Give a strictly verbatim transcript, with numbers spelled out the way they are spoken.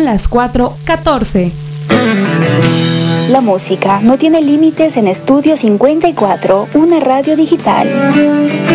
las cuatro catorce. La música no tiene límites en Estudio cincuenta y cuatro, una radio digital.